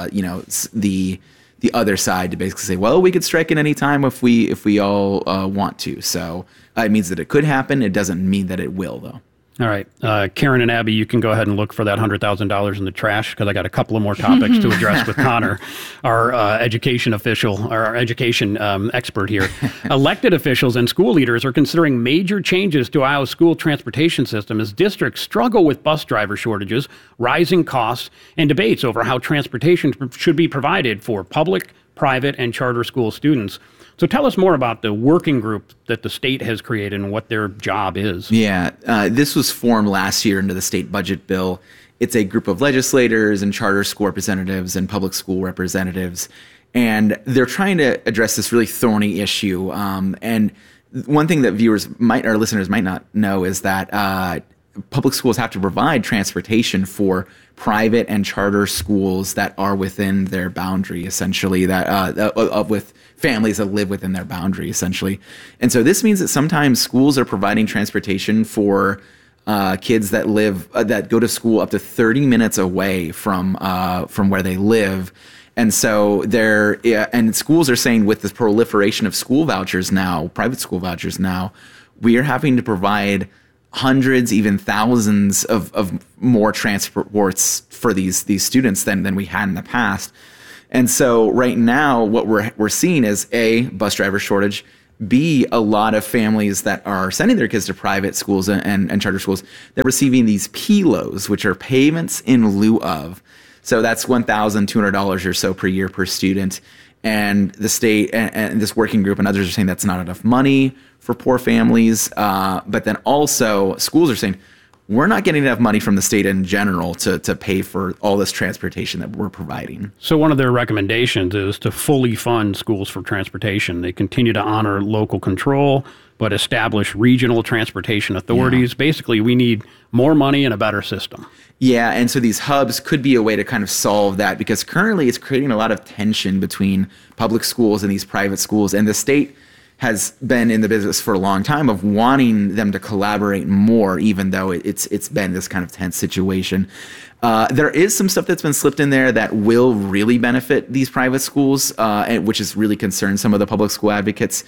Speaker 13: the other side to basically say, well, we could strike at any time if we all want to. So it means that it could happen. It doesn't mean that it will, though.
Speaker 4: All right. Karen and Abby, you can go ahead and look for that $100,000 in the trash because I got a couple of more topics to address with Connor, our education official, or our education expert here. Elected officials and school leaders are considering major changes to Iowa's school transportation system as districts struggle with bus driver shortages, rising costs, and debates over how transportation should be provided for public, private, and charter school students. So tell us more about the working group that the state has created and what their job is.
Speaker 13: Yeah, this was formed last year under the state budget bill. It's a group of legislators and charter school representatives and public school representatives, and they're trying to address this really thorny issue. And one thing that listeners might not know is that public schools have to provide transportation for private and charter schools that are within their boundary, essentially, with families that live within their boundary, essentially. And so this means that sometimes schools are providing transportation for kids that go to school up to 30 minutes away from where they live. And so and schools are saying with the proliferation of school vouchers now, private school vouchers now, we are having to provide hundreds, even thousands of more transports for these students than we had in the past. And so right now, what we're seeing is A, bus driver shortage, B, a lot of families that are sending their kids to private schools and charter schools, they're receiving these PLOs, which are payments in lieu of. So that's $1,200 or so per year per student. And the state and this working group and others are saying that's not enough money for poor families. But then also schools are saying, we're not getting enough money from the state in general to pay for all this transportation that we're providing.
Speaker 4: So one of their recommendations is to fully fund schools for transportation. They continue to honor local control, but establish regional transportation authorities. Yeah. Basically, we need more money and a better system.
Speaker 13: Yeah, and so these hubs could be a way to kind of solve that, because currently it's creating a lot of tension between public schools and these private schools. And the state has been in the business for a long time of wanting them to collaborate more, even though it's been this kind of tense situation. There is some stuff that's been slipped in there that will really benefit these private schools, which has really concerned some of the public school advocates.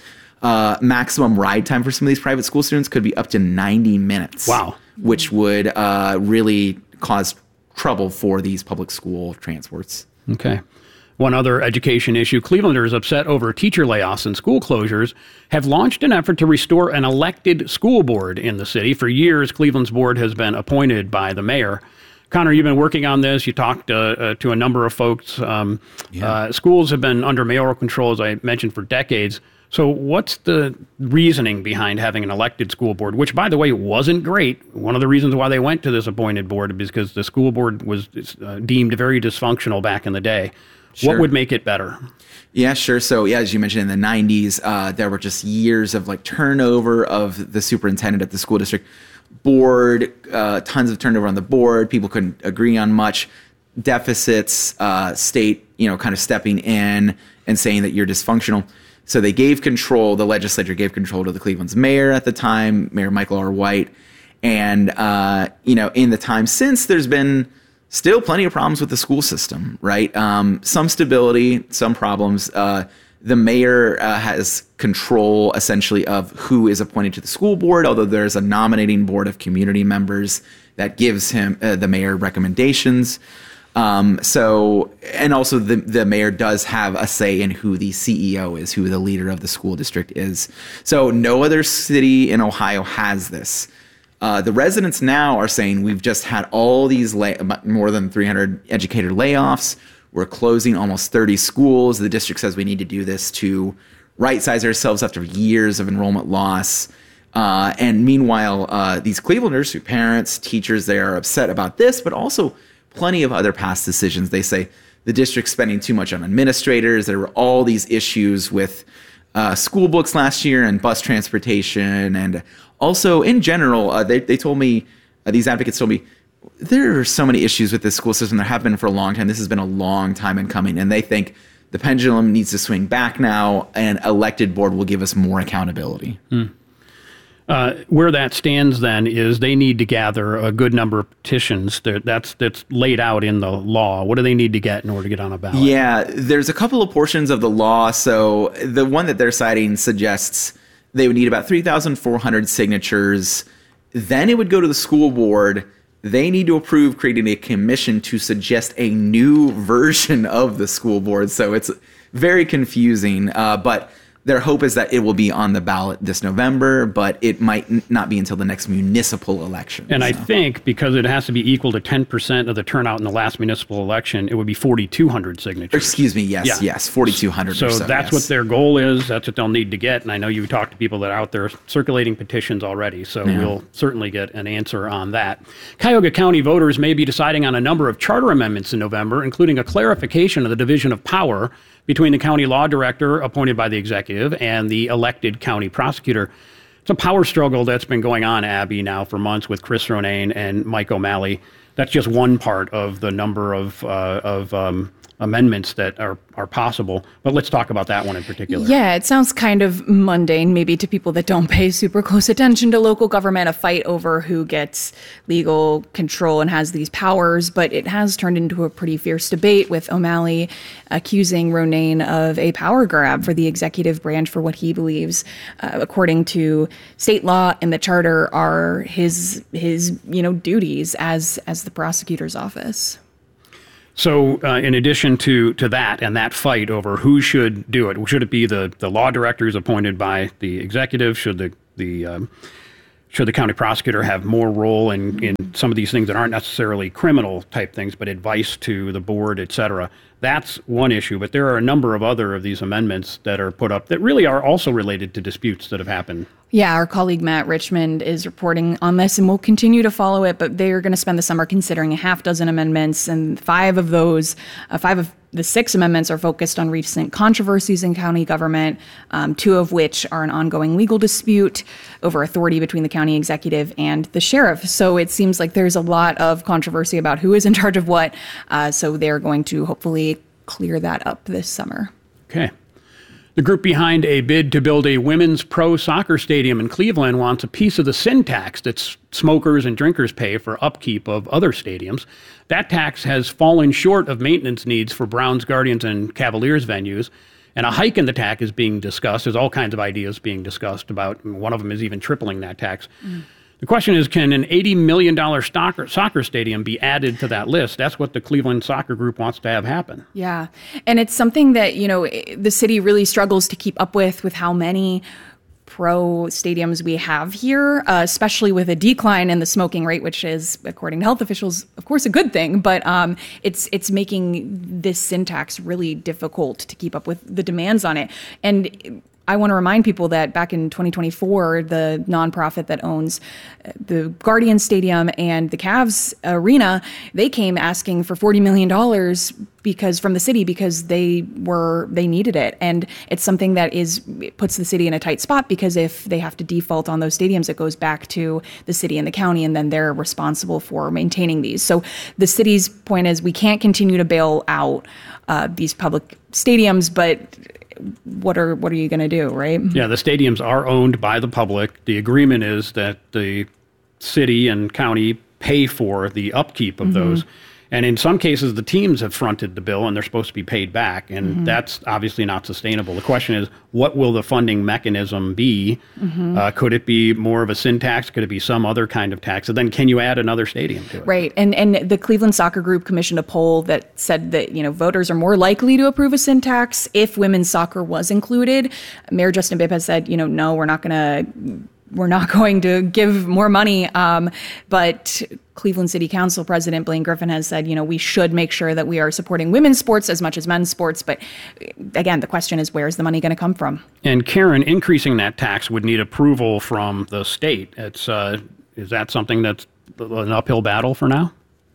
Speaker 13: Maximum ride time for some of these private school students could be up to 90 minutes.
Speaker 4: Wow.
Speaker 13: Which would really cause trouble for these public school transports.
Speaker 4: Okay. One other education issue, Clevelanders upset over teacher layoffs and school closures have launched an effort to restore an elected school board in the city. For years, Cleveland's board has been appointed by the mayor. Connor, you've been working on this. You talked to a number of folks. Schools have been under mayoral control, as I mentioned, for decades. So what's the reasoning behind having an elected school board, which, by the way, wasn't great? One of the reasons why they went to this appointed board is because the school board was deemed very dysfunctional back in the day. Sure. What would make it better?
Speaker 13: Yeah, sure. So, as you mentioned, in the 90s, there were just years of turnover of the superintendent at the school district board, tons of turnover on the board. People couldn't agree on much. Deficits, state, kind of stepping in and saying that you're dysfunctional. So they gave control, the legislature gave control to the Cleveland's mayor at the time, Mayor Michael R. White. And, in the time since, there's been still plenty of problems with the school system, right? Some stability, some problems. The mayor has control, essentially, of who is appointed to the school board, although there's a nominating board of community members that gives him, the mayor, recommendations. And also the mayor does have a say in who the CEO is, who the leader of the school district is. So no other city in Ohio has this. The residents now are saying we've just had all these more than 300 educator layoffs. We're closing almost 30 schools. The district says we need to do this to right-size ourselves after years of enrollment loss. And meanwhile, these Clevelanders, parents, teachers, they are upset about this, but also plenty of other past decisions. They say the district's spending too much on administrators. There were all these issues with school books last year and bus transportation. And also, in general, they told me, these advocates told me, there are so many issues with this school system. There have been for a long time. This has been a long time in coming. And they think the pendulum needs to swing back now, and elected board will give us more accountability.
Speaker 4: Where that stands then is they need to gather a good number of petitions that's laid out in the law. What do they need to get in order to get on a ballot?
Speaker 13: Yeah, there's a couple of portions of the law. So the one that they're citing suggests they would need about 3,400 signatures Then it would go to the school board. They need to approve creating a commission to suggest a new version of the school board. So it's very confusing, but their hope is that it will be on the ballot this November, but it might not be until the next municipal election.
Speaker 4: And I think because it has to be equal to 10% of the turnout in the last municipal election, it would be 4,200 signatures.
Speaker 13: Excuse me, yes, 4,200
Speaker 4: so
Speaker 13: or so.
Speaker 4: That's what their goal is. That's what they'll need to get. And I know you've talked to people that are out there circulating petitions already, so we'll certainly get an answer on that. Cuyahoga County voters may be deciding on a number of charter amendments in November, including a clarification of the division of power between the county law director appointed by the executive and the elected county prosecutor. It's a power struggle that's been going on, Abby, now for months with Chris Ronayne and Mike O'Malley. That's just one part of the number of amendments that are possible. But let's talk about that one in particular.
Speaker 14: Yeah, it sounds kind of mundane, maybe to people that don't pay super close attention to local government, a fight over who gets legal control and has these powers. But it has turned into a pretty fierce debate, with O'Malley accusing Ronayne of a power grab for the executive branch for what he believes, according to state law and the charter, are his duties as the prosecutor's office.
Speaker 4: So in addition to that and that fight over who should do it, should it be the law directors appointed by the executive? Should the county prosecutor have more role in some of these things that aren't necessarily criminal type things, but advice to the board, et cetera? That's one issue, but there are a number of other of these amendments that are put up that really are also related to disputes that have happened.
Speaker 14: Yeah, our colleague Matt Richmond is reporting on this, and we'll continue to follow it, but they're going to spend the summer considering a half dozen amendments, and five of the 6 amendments are focused on recent controversies in county government, 2 of which are an ongoing legal dispute over authority between the county executive and the sheriff. So it seems like there's a lot of controversy about who is in charge of what, so they're going to hopefully clear that up this summer.
Speaker 4: Okay. The group behind a bid to build a women's pro soccer stadium in Cleveland wants a piece of the sin tax that smokers and drinkers pay for upkeep of other stadiums. That tax has fallen short of maintenance needs for Browns, Guardians, and Cavaliers venues. And a hike in the tax is being discussed. There's all kinds of ideas being discussed about, one of them is even tripling that tax. The question is, can an $80 million soccer stadium be added to that list? That's what the Cleveland Soccer Group wants to have happen.
Speaker 14: Yeah. And it's something that, the city really struggles to keep up with how many pro stadiums we have here, especially with a decline in the smoking rate, which is, according to health officials, of course, a good thing. But it's making this sin tax really difficult to keep up with the demands on it. And I want to remind people that back in 2024, the nonprofit that owns the Guardian Stadium and the Cavs Arena, they came asking for $40 million from the city because they needed it. And it's something that puts the city in a tight spot, because if they have to default on those stadiums, it goes back to the city and the county, and then they're responsible for maintaining these. So the city's point is, we can't continue to bail out these public stadiums, but what are you going to do, right?
Speaker 4: Yeah, the stadiums are owned by the public. The agreement is that the city and county pay for the upkeep of those. And in some cases, the teams have fronted the bill and they're supposed to be paid back. And that's obviously not sustainable. The question is, what will the funding mechanism be? Could it be more of a sin tax? Could it be some other kind of tax? And then can you add another stadium to it?
Speaker 14: Right. And the Cleveland Soccer Group commissioned a poll that said that, voters are more likely to approve a sin tax if women's soccer was included. Mayor Justin Bibb has said, no, we're not going to give more money. But Cleveland City Council President Blaine Griffin has said, we should make sure that we are supporting women's sports as much as men's sports. But again, the question is, where's the money going to come from?
Speaker 4: And Karen, increasing that tax would need approval from the state. Is that something that's an uphill battle for now?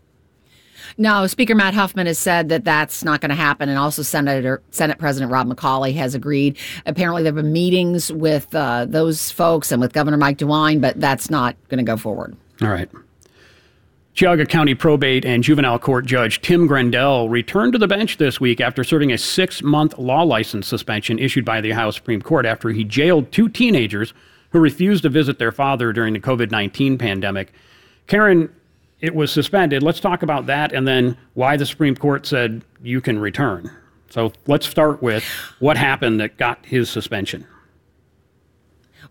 Speaker 12: No, Speaker Matt Huffman has said that that's not going to happen. And also Senate President Rob McCauley has agreed. Apparently there have been meetings with those folks and with Governor Mike DeWine, but that's not going to go forward.
Speaker 4: All right. Cuyahoga County Probate and Juvenile Court Judge Tim Grendel returned to the bench this week after serving a 6-month law license suspension issued by the Ohio Supreme Court after he jailed 2 teenagers who refused to visit their father during the COVID-19 pandemic. Karen, it was suspended. Let's talk about that and then why the Supreme Court said you can return. So let's start with what happened that got his suspension.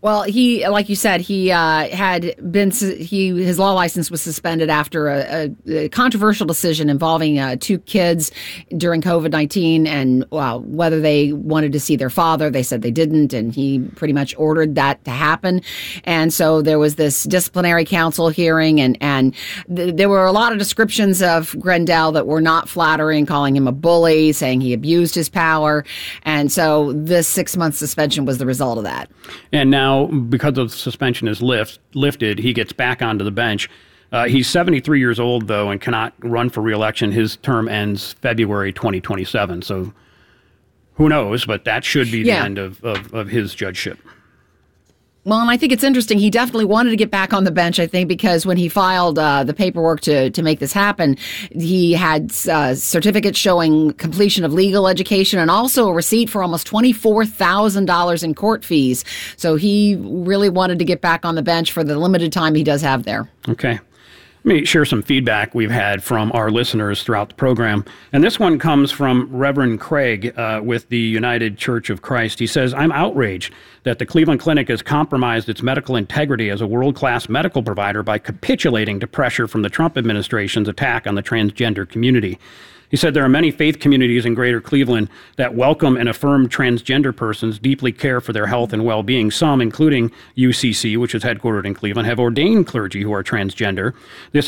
Speaker 12: Well, he, like you said, he his law license was suspended after a controversial decision involving 2 kids during COVID-19 and whether they wanted to see their father. They said they didn't, and he pretty much ordered that to happen. And so there was this disciplinary council hearing, and there were a lot of descriptions of Grendel that were not flattering, calling him a bully, saying he abused his power. And so this 6-month suspension was the result of that.
Speaker 4: And now, because the suspension is lifted, he gets back onto the bench. He's 73 years old, though, and cannot run for re-election. His term ends February 2027. So who knows? But that should be the end of his judgeship.
Speaker 12: Well, and I think it's interesting. He definitely wanted to get back on the bench, I think, because when he filed the paperwork to make this happen, he had certificates showing completion of legal education and also a receipt for almost $24,000 in court fees. So he really wanted to get back on the bench for the limited time he does have there.
Speaker 4: Okay. Let me share some feedback we've had from our listeners throughout the program. And this one comes from Reverend Craig with the United Church of Christ. He says, I'm outraged that the Cleveland Clinic has compromised its medical integrity as a world-class medical provider by capitulating to pressure from the Trump administration's attack on the transgender community. He said there are many faith communities in Greater Cleveland that welcome and affirm transgender persons, deeply care for their health and well-being. Some, including UCC, which is headquartered in Cleveland, have ordained clergy who are transgender. This